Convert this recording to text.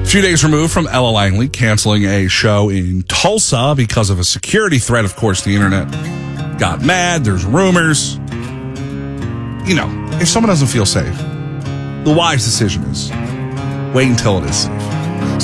few days removed from Ella Langley canceling a show in Tulsa because of a security threat. Of course, the internet got mad. There's rumors. You know, if someone doesn't feel safe, the wise decision is wait until it is safe.